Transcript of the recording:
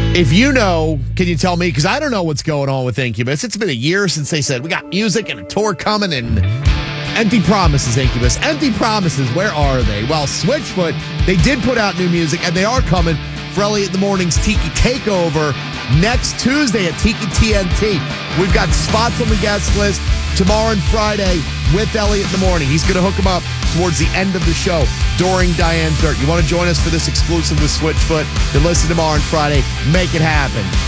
If you know, can you tell me? Because I don't know what's going on with Incubus. It's been a year since they said we got music and a tour coming and empty promises, Incubus. Empty promises, where are they? Well, Switchfoot, they did put out new music and they are coming for Elliot in the Morning's Tiki Takeover next Tuesday at Tiki TNT. We've got spots on the guest list tomorrow and Friday with Elliot in the Morning. He's going to hook them up towards the end of the show during Diane's Dirt. You want to join us for this exclusive with Switchfoot? Then listen tomorrow and Friday. Make it happen.